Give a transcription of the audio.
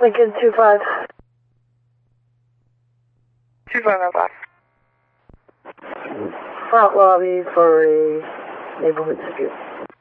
Lincoln 25. 2505. Front lobby for a neighborhood dispute.